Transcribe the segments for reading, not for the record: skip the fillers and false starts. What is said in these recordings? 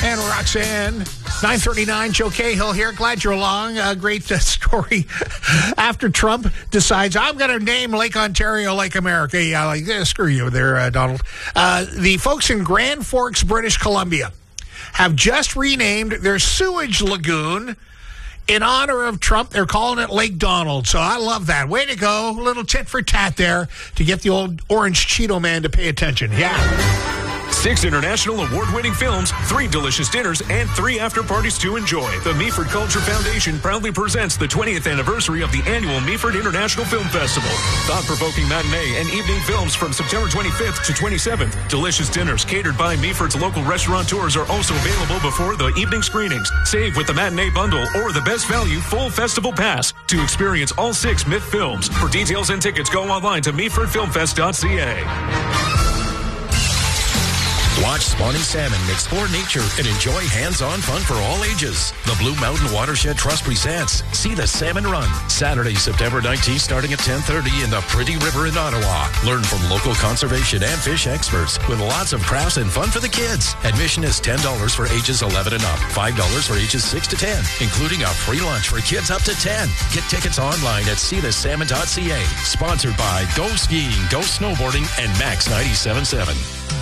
and Roxanne. 9:39, Joe Cahill here. Glad you're along. A great story. After Trump decides, I'm going to name Lake Ontario Lake America. Yeah, screw you there, Donald. The folks in Grand Forks, British Columbia, have just renamed their sewage lagoon in honor of Trump. They're calling it Lake Donald. So I love that. Way to go. A little tit for tat there to get the old orange Cheeto man to pay attention. Yeah. 6 international award-winning films, 3 delicious dinners, and 3 after-parties to enjoy. The Meaford Culture Foundation proudly presents the 20th anniversary of the annual Meaford International Film Festival. Thought-provoking matinee and evening films from September 25th to 27th. Delicious dinners catered by Meaford's local restaurateurs are also available before the evening screenings. Save with the matinee bundle or the best value full festival pass to experience all 6 MIF films. For details and tickets, go online to meafordfilmfest.ca. Watch spawning salmon, explore nature, and enjoy hands-on fun for all ages. The Blue Mountain Watershed Trust presents See the Salmon Run, Saturday, September 19th, starting at 10:30 in the Pretty River in Ottawa. Learn from local conservation and fish experts with lots of crafts and fun for the kids. Admission is $10 for ages 11 and up, $5 for ages 6 to 10, including a free lunch for kids up to 10. Get tickets online at seethesalmon.ca. Sponsored by Go Skiing, Go Snowboarding, and Max 97.7.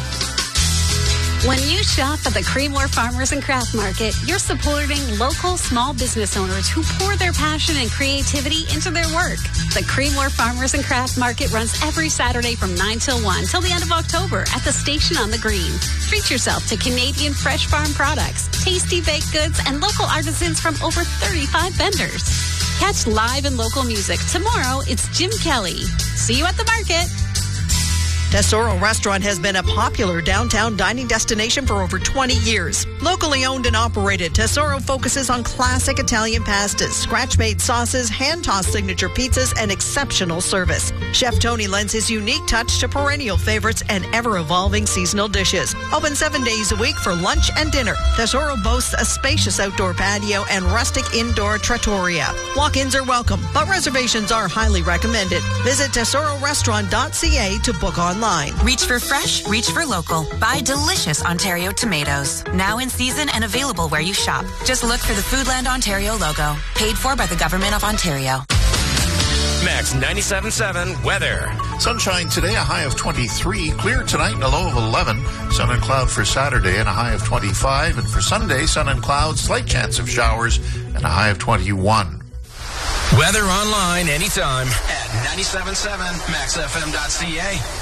When you shop at the Creemore Farmers and Craft Market, you're supporting local small business owners who pour their passion and creativity into their work. The Creemore Farmers and Craft Market runs every Saturday from 9 till 1 till the end of October at the Station on the Green. Treat yourself to Canadian fresh farm products, tasty baked goods, and local artisans from over 35 vendors. Catch live and local music. Tomorrow, it's Jim Kelly. See you at the market. Tesoro Restaurant has been a popular downtown dining destination for over 20 years. Locally owned and operated, Tesoro focuses on classic Italian pastas, scratch-made sauces, hand-tossed signature pizzas, and exceptional service. Chef Tony lends his unique touch to perennial favorites and ever-evolving seasonal dishes. Open 7 days a week for lunch and dinner. Tesoro boasts a spacious outdoor patio and rustic indoor trattoria. Walk-ins are welcome, but reservations are highly recommended. Visit tesororestaurant.ca to book online. Reach for fresh, reach for local. Buy delicious Ontario tomatoes. Now in season and available where you shop. Just look for the Foodland Ontario logo. Paid for by the Government of Ontario. Max 97.7 weather. Sunshine today, a high of 23. Clear tonight and a low of 11. Sun and cloud for Saturday and a high of 25. And for Sunday, sun and cloud, slight chance of showers and a high of 21. Weather online anytime at 97.7maxfm.ca.